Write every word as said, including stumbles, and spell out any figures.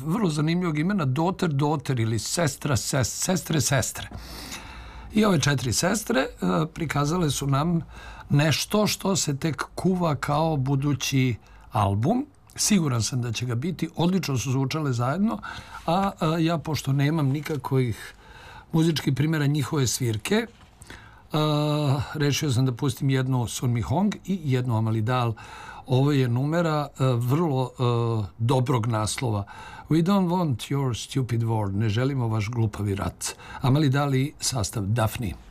vrlo zanimljivog imena Doter, Doter ili Sestra, sest, Sestre, Sestre. I ove četiri sestre prikazale su nam nešto što se tek kuva kao budući album. Siguran sam da će ga biti. Odlično su zvučale zajedno, a ja, pošto nemam nikakvih muzičkih primjera njihove svirke, rešio sam da pustim jednu Sun Mi Hong i jednu Amali Dahl. Ovo je numera vrlo dobrog naslova. We don't want your stupid war. Ne želimo vaš glupavi rat. Amali Dahl i sastav Daphne.